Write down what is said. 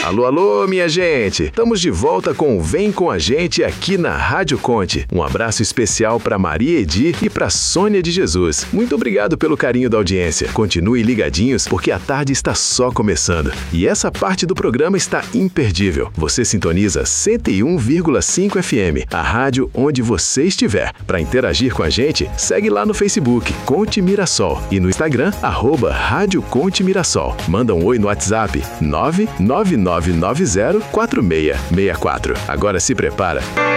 Alô, alô, minha gente! Estamos de volta com o Vem Com a Gente aqui na Rádio Conte. Um abraço especial para Maria Edi e para Sônia de Jesus. Muito obrigado pelo carinho da audiência. Continue ligadinhos porque a tarde está só começando. E essa parte do programa está imperdível. Você sintoniza 101,5 FM, a rádio onde você estiver. Para interagir com a gente, segue lá no Facebook, Conte Mirassol, e no Instagram, @Rádio Conte Mirassol. Manda um oi no WhatsApp, 999904664. Agora se prepara.